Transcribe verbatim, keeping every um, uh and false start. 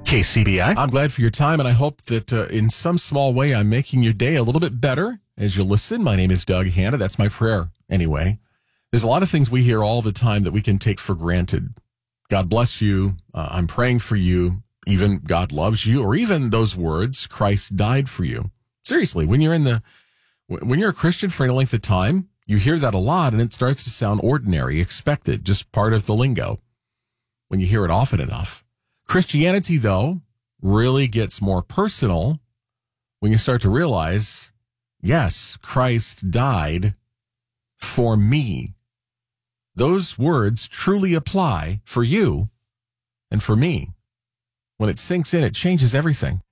K C B I. I'm glad for your time, and I hope that uh, in some small way I'm making your day a little bit better as you listen. My name is Doug Hanna. That's my prayer, anyway. There's a lot of things we hear all the time that we can take for granted. God bless you. Uh, I'm praying for you. Even God loves you, or even those words, Christ died for you. Seriously, when you're in the, when you're a Christian for any length of time, you hear that a lot, and it starts to sound ordinary, expected, just part of the lingo when you hear it often enough. Christianity, though, really gets more personal when you start to realize, yes, Christ died for me. Those words truly apply for you and for me. When it sinks in, it changes everything.